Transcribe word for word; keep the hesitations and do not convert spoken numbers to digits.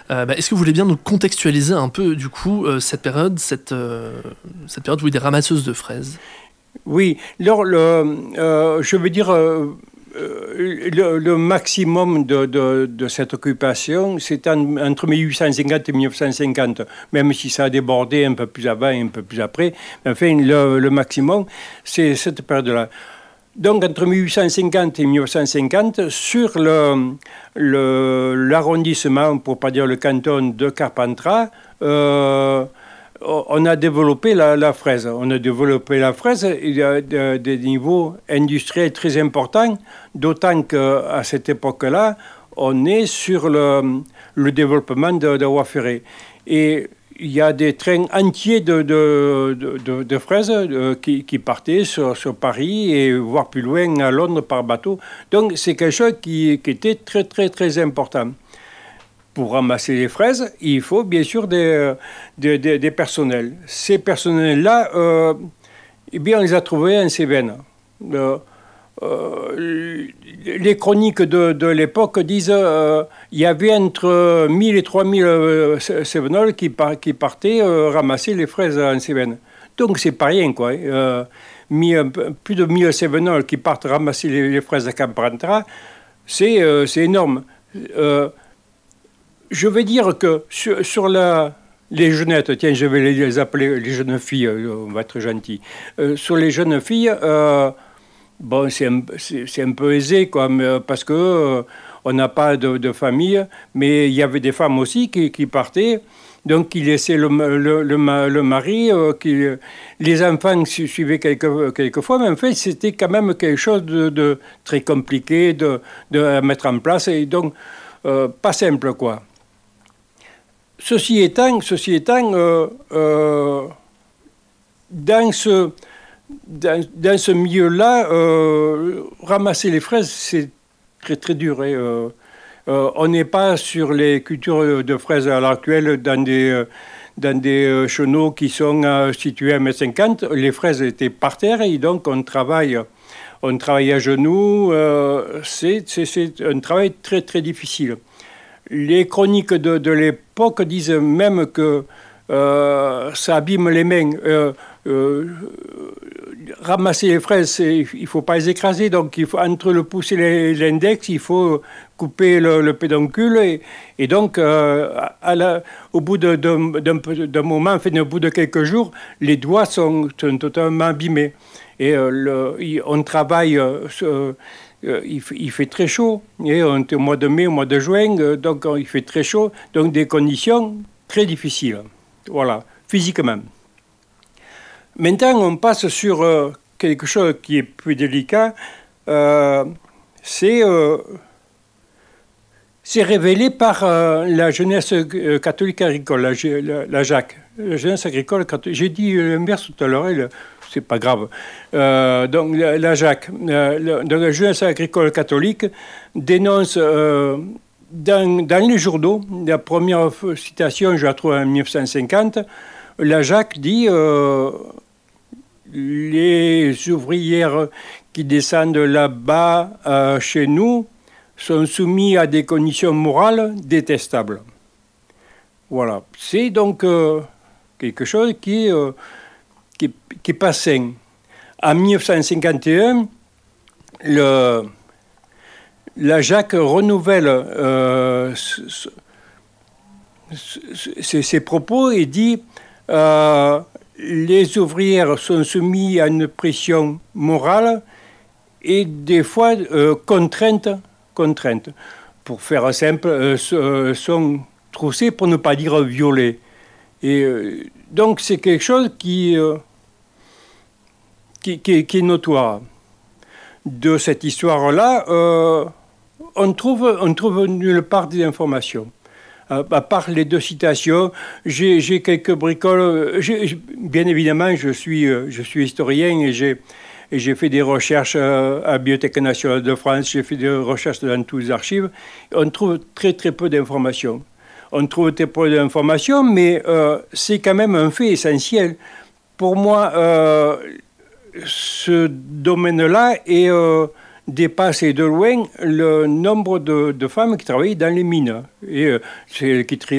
Euh, bah, est-ce que vous voulez bien nous contextualiser un peu, du coup, euh, cette période, cette, euh, cette période où il y a des ramasseuses de fraises? Oui, alors, le, euh, je veux dire, euh, le, le maximum de, de, de cette occupation, c'est en, entre mille huit cent cinquante et mille neuf cent cinquante, même si ça a débordé un peu plus avant et un peu plus après. Enfin, le, le maximum, c'est cette période-là. Donc, entre mille huit cent cinquante et mille neuf cent cinquante, sur le, le, l'arrondissement, pour ne pas dire le canton de Carpentras, euh, on a développé la, la fraise. On a développé la fraise à des niveaux industriels très importants, d'autant qu'à cette époque-là, on est sur le, le développement de, de voies ferrées. Et il y a des trains entiers de, de, de, de fraises de, qui, qui partaient sur, sur Paris et voire plus loin à Londres par bateau. Donc c'est quelque chose qui, qui était très très très important. Pour ramasser les fraises, il faut bien sûr des, des, des, des personnels. Ces personnels-là, euh, eh bien, on les a trouvés en Cévennes. Euh, euh, les chroniques de, de l'époque disent qu'il euh, y avait entre mille et trois mille euh, Cévenols qui, par, qui partaient euh, ramasser les fraises en Cévennes. Donc, c'est pas rien, quoi. Euh, mille, plus de mille Cévenols qui partent ramasser les, les fraises à Carpentras, c'est, euh, c'est énorme. Euh, Je vais dire que sur, sur la, les jeunettes, tiens, je vais les appeler les jeunes filles, on va être gentil. Euh, sur les jeunes filles, euh, bon, c'est un, c'est, c'est un peu aisé, quoi, mais, parce que euh, on n'a pas de, de famille, mais il y avait des femmes aussi qui, qui partaient, donc qui laissaient le, le, le, le mari, euh, qui, les enfants suivaient quelques, quelquefois, mais en fait, c'était quand même quelque chose de, de très compliqué de, de mettre en place, et donc euh, pas simple, quoi. Ceci étant, ceci étant euh, euh, dans, ce, dans, dans ce milieu-là, euh, ramasser les fraises, c'est très très dur. Hein. Euh, euh, on n'est pas sur les cultures de fraises à l'heure actuelle dans des, dans des chenaux qui sont euh, situés à un mètre cinquante. Les fraises étaient par terre et donc on travaille, on travaille à genoux. Euh, c'est, c'est, c'est un travail très très difficile. Les chroniques de, de l'époque disent même que euh, ça abîme les mains. Euh, euh, ramasser les fraises, il ne faut pas les écraser. Donc, il faut, entre le pouce et l'index, il faut couper le, le pédoncule. Et, et donc, euh, à la, au bout de, de, d'un, d'un moment, enfin, au bout de quelques jours, les doigts sont, sont totalement abîmés. Et euh, le, on travaille... Euh, Euh, il, il fait très chaud, et on est au mois de mai, au mois de juin, euh, donc il fait très chaud, donc des conditions très difficiles, voilà, physiquement. Maintenant, on passe sur euh, quelque chose qui est plus délicat, euh, c'est, euh, c'est révélé par euh, la jeunesse euh, catholique agricole, la, la, la J A C, la jeunesse agricole catholique. J'ai dit l'inverse tout à l'heure, elle, c'est pas grave. Euh, donc la, la J A C, euh, la, la jeunesse agricole catholique, dénonce euh, dans, dans les journaux, la première citation, je la trouve en mille neuf cent cinquante, la J A C dit euh, les ouvrières qui descendent là-bas euh, chez nous sont soumis à des conditions morales détestables. Voilà. C'est donc euh, quelque chose qui euh, qui, qui est pas sain. En mille neuf cent cinquante et un, le, la J A C renouvelle euh, ses, ses propos et dit euh, les ouvrières sont soumises à une pression morale et des fois euh, contraintes, contraintes. Pour faire simple, euh, sont troussées pour ne pas dire violées. Et euh, donc c'est quelque chose qui euh, Qui, qui, qui est notoire. De cette histoire-là, euh, on trouve, on trouve nulle part des informations. Euh, à part les deux citations, j'ai, j'ai quelques bricoles. J'ai, bien évidemment, je suis, je suis historien et j'ai, et j'ai fait des recherches à la Bibliothèque nationale de France, j'ai fait des recherches dans toutes les archives. On trouve très très peu d'informations. On trouve très peu d'informations, mais euh, c'est quand même un fait essentiel. Pour moi, euh, ce domaine-là est, euh, dépasse de loin le nombre de, de femmes qui travaillent dans les mines. Et euh, c'est qui